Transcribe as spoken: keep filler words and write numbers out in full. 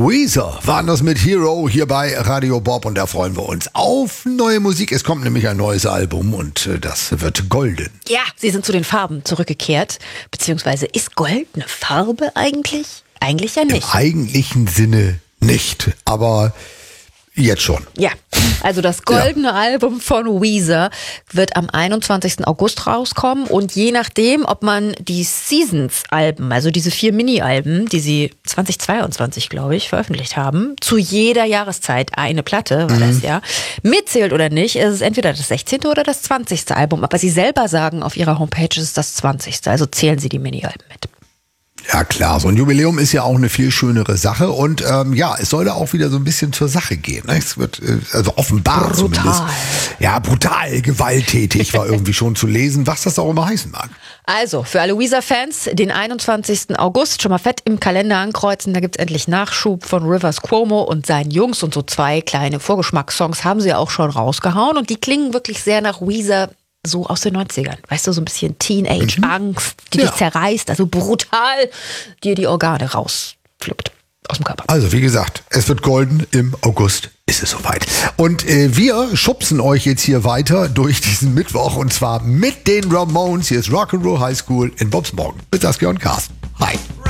Weezer waren das mit Hero hier bei Radio Bob und da freuen wir uns auf neue Musik. Es kommt nämlich ein neues Album und das wird golden. Ja, sie sind zu den Farben zurückgekehrt. Beziehungsweise ist Gold eine Farbe eigentlich? Eigentlich ja nicht. Im eigentlichen Sinne nicht, aber jetzt schon. Ja, also das goldene ja. Album von Weezer wird am einundzwanzigsten August rauskommen und je nachdem, ob man die Seasons-Alben, also diese vier Mini-Alben, die sie zweitausendzweiundzwanzig, glaube ich, veröffentlicht haben, zu jeder Jahreszeit eine Platte, war mhm. das ja, mitzählt oder nicht, ist es entweder das sechzehnte oder das zwanzigste Album. Aber sie selber sagen auf ihrer Homepage, es ist das zwanzigste, also zählen sie die Mini-Alben mit. Ja klar, so ein Jubiläum ist ja auch eine viel schönere Sache und ähm, ja, es soll da auch wieder so ein bisschen zur Sache gehen. Ne? Es wird äh, also offenbar brutal. Zumindest. Ja, brutal, gewalttätig war irgendwie schon zu lesen, was das auch immer heißen mag. Also, für alle Weezer-Fans, den einundzwanzigsten August schon mal fett im Kalender ankreuzen, da gibt's endlich Nachschub von Rivers Cuomo und seinen Jungs und so zwei kleine Vorgeschmackssongs haben sie auch schon rausgehauen und die klingen wirklich sehr nach Weezer. So aus den neunzigern, weißt du, so ein bisschen Teenage-Angst, die ja. dich zerreißt, also brutal dir die Organe rauspflückt aus dem Körper. Also wie gesagt, es wird golden, im August ist es soweit. Und äh, wir schubsen euch jetzt hier weiter durch diesen Mittwoch und zwar mit den Ramones. Hier ist Rock'n'Roll High School in Bobs Morgen. Mit Saskia und Carsten. Hi.